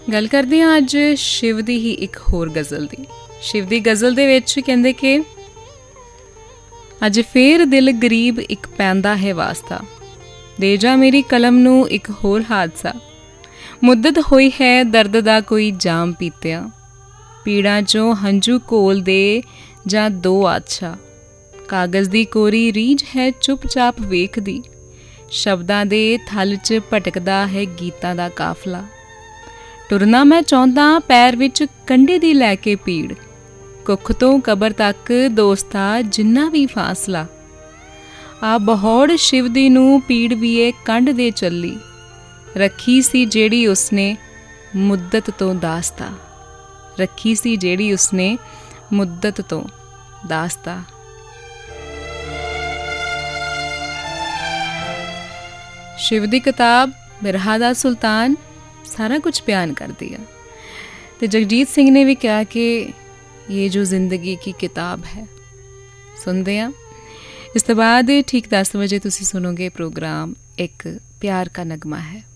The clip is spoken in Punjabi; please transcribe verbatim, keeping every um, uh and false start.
ਗੱਲ ਕਰਦੇ ਹਾਂ ਅੱਜ ਸ਼ਿਵ ਦੀ ਹੀ ਇੱਕ ਹੋਰ ਗਜ਼ਲ ਦੀ। ਸ਼ਿਵ ਦੀ ਗਜ਼ਲ ਦੇ ਵਿੱਚ ਕਹਿੰਦੇ ਕਿ ਅੱਜ ਫੇਰ ਦਿਲ ਗਰੀਬ ਇੱਕ ਪੈਂਦਾ ਹੈ ਵਾਸਤਾ, ਦੇ ਜਾ ਮੇਰੀ ਕਲਮ ਨੂੰ ਇੱਕ ਹੋਰ ਹਾਦਸਾ। ਮੁੱਦਤ ਹੋਈ ਹੈ ਦਰਦ ਦਾ ਕੋਈ ਜਾਮ ਪੀਤਿਆਂ, ਪੀੜਾਂ 'ਚੋਂ ਹੰਝੂ ਘੋਲ ਦੇ ਜਾਂ ਦੋ ਆਛਾ। ਕਾਗਜ਼ ਦੀ ਕੋਰੀ ਰੀਝ ਹੈ ਚੁੱਪ ਚਾਪ ਵੇਖਦੀ, ਸ਼ਬਦਾਂ ਦੇ ਥਲ 'ਚ ਭਟਕਦਾ ਹੈ ਗੀਤਾਂ ਦਾ ਕਾਫਲਾ। ਟੁਰਨਾ ਮੈਂ ਚਾਹੁੰਦਾ ਪੈਰ ਵਿੱਚ ਕੰਢੇ ਦੀ ਲੈ ਕੇ ਪੀੜ, ਕੁੱਖ ਤੋਂ ਕਬਰ ਤੱਕ ਦੋਸਤਾ ਜਿੰਨਾ ਵੀ ਫਾਸਲਾ। ਆ ਬਹੌੜ ਸ਼ਿਵ ਦੀ ਨੂੰ ਪੀੜ ਵੀ ਏ ਕੰਢ ਦੇ ਚੱਲੀ, ਰੱਖੀ ਸੀ ਜਿਹੜੀ ਉਸਨੇ ਮੁੱਦਤ ਤੋਂ ਦਾਸਤਾ। ਰੱਖੀ ਸੀ ਜਿਹੜੀ ਉਸਨੇ ਮੁੱਦਤ ਤੋਂ ਦਾਸਤਾ। ਸ਼ਿਵ ਦੀ ਕਿਤਾਬ ਬਿਰਹਾ ਦਾ ਸੁਲਤਾਨ ਸਾਰਾ ਕੁਝ ਬਿਆਨ ਕਰਦੀ ਆ। ਤੇ ਜਗਜੀਤ ਸਿੰਘ ਨੇ ਵੀ ਕਿਹਾ ਕਿ ਇਹ ਜੋ ਜ਼ਿੰਦਗੀ ਕੀ ਕਿਤਾਬ ਹੈ। ਸੁਣਦੇ ਹਾਂ। ਇਸ ਤੋਂ ਬਾਅਦ ਠੀਕ ਦਸ ਵਜੇ ਤੁਸੀਂ ਸੁਣੋਗੇ ਪ੍ਰੋਗਰਾਮ ਇੱਕ ਪਿਆਰ ਕਾ ਨਗਮਾ ਹੈ।